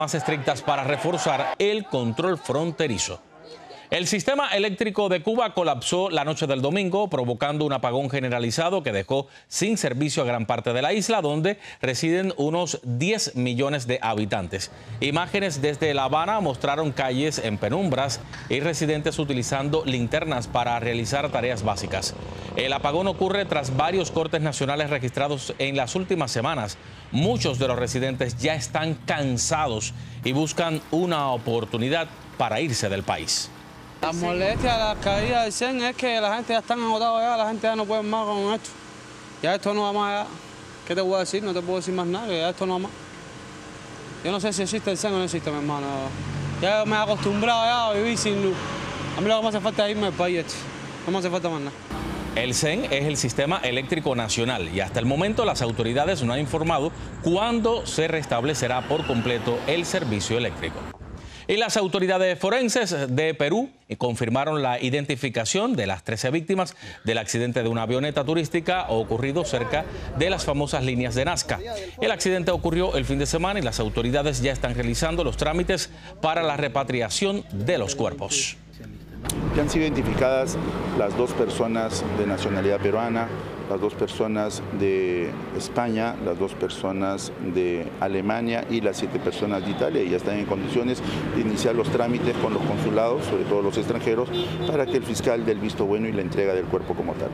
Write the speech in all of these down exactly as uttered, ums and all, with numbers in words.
más estrictas para reforzar el control fronterizo. El sistema eléctrico de Cuba colapsó la noche del domingo, provocando un apagón generalizado que dejó sin servicio a gran parte de la isla, donde residen unos diez millones de habitantes. Imágenes desde La Habana mostraron calles en penumbras y residentes utilizando linternas para realizar tareas básicas. El apagón ocurre tras varios cortes nacionales registrados en las últimas semanas. Muchos de los residentes ya están cansados y buscan una oportunidad para irse del país. La molestia, la caída del C E N es que la gente ya está agotada ya, la gente ya no puede más con esto. Ya esto no va más allá. ¿Qué te puedo decir? No te puedo decir más nada, que ya esto no va más. Yo no sé si existe el C E N o no existe, mi hermano. Ya me he acostumbrado ya a vivir sin luz. A mí lo que me hace falta es irme del país este. No me hace falta más nada. El C E N es el Sistema Eléctrico Nacional y hasta el momento las autoridades no han informado cuándo se restablecerá por completo el servicio eléctrico. Y las autoridades forenses de Perú confirmaron la identificación de las trece víctimas del accidente de una avioneta turística ocurrido cerca de las famosas líneas de Nazca. El accidente ocurrió el fin de semana y las autoridades ya están realizando los trámites para la repatriación de los cuerpos. Ya han sido identificadas las dos personas de nacionalidad peruana, las dos personas de España, las dos personas de Alemania y las siete personas de Italia, y ya están en condiciones de iniciar los trámites con los consulados, sobre todo los extranjeros, para que el fiscal dé el visto bueno y la entrega del cuerpo como tal.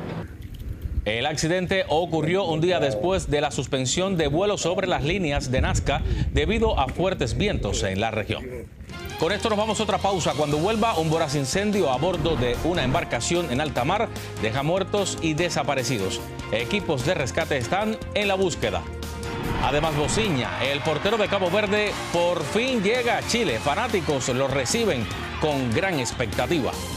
El accidente ocurrió un día después de la suspensión de vuelos sobre las líneas de Nazca debido a fuertes vientos en la región. Con esto nos vamos a otra pausa. Cuando vuelva, un voraz incendio a bordo de una embarcación en alta mar deja muertos y desaparecidos. Equipos de rescate están en la búsqueda. Además, Bociña, el portero de Cabo Verde, por fin llega a Chile. Fanáticos lo reciben con gran expectativa.